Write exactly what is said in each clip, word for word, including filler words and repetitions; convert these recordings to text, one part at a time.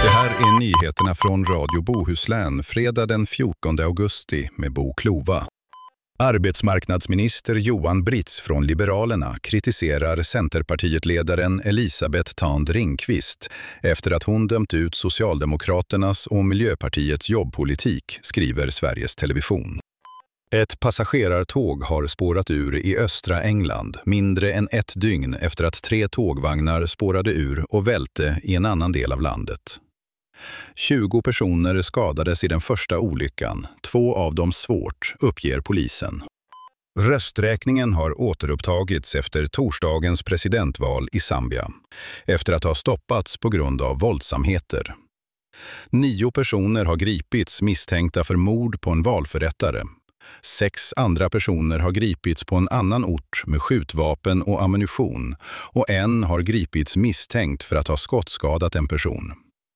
Det här är nyheterna från Radio Bohuslän fredag den fjortonde augusti med Bo Klova. Arbetsmarknadsminister Johan Britz från Liberalerna kritiserar Centerpartiet-ledaren Elisabeth Thand Ringqvist efter att hon dömt ut Socialdemokraternas och Miljöpartiets jobbpolitik, skriver Sveriges Television. Ett passagerartåg har spårat ur i östra England mindre än ett dygn efter att tre tågvagnar spårade ur och välte i en annan del av landet. tjugo personer skadades i den första olyckan, två av dem svårt, uppger polisen. Rösträkningen har återupptagits efter torsdagens presidentval i Zambia, efter att ha stoppats på grund av våldsamheter. Nio personer har gripits misstänkta för mord på en valförrättare. Sex andra personer har gripits på en annan ort med skjutvapen och ammunition och en har gripits misstänkt för att ha skottskadat en person.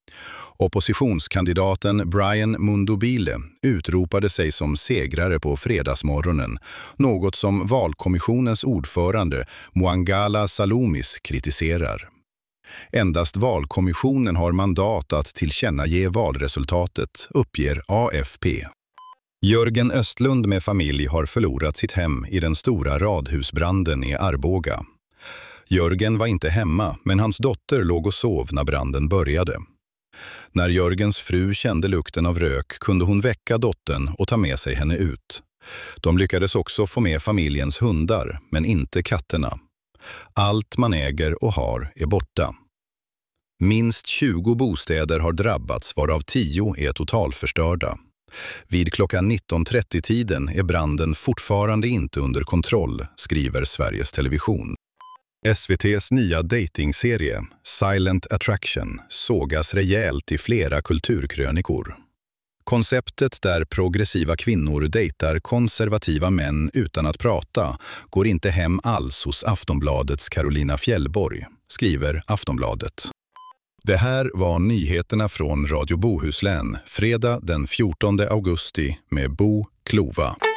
Oppositionskandidaten Brian Mundubile utropade sig som segrare på fredagsmorgonen, något som valkommissionens ordförande Mwangala Salumis kritiserar. Endast valkommissionen har mandat att tillkännage valresultatet, uppger A F P. Jörgen Östlund med familj har förlorat sitt hem i den stora radhusbranden i Arboga. Jörgen var inte hemma, men hans dotter låg och sov när branden började. När Jörgens fru kände lukten av rök kunde hon väcka dottern och ta med sig henne ut. De lyckades också få med familjens hundar, men inte katterna. Allt man äger och har är borta. Minst tjugo bostäder har drabbats, varav tio är totalförstörda. Vid klockan nitton trettio-tiden är branden fortfarande inte under kontroll, skriver Sveriges Television. S V T:s nya datingserie Silent Attraction sågas rejält i flera kulturkrönikor. Konceptet där progressiva kvinnor dejtar konservativa män utan att prata går inte hem alls hos Aftonbladets Carolina Fjällborg, skriver Aftonbladet. Det här var nyheterna från Radio Bohuslän fredag den fjortonde augusti med Bo Klova.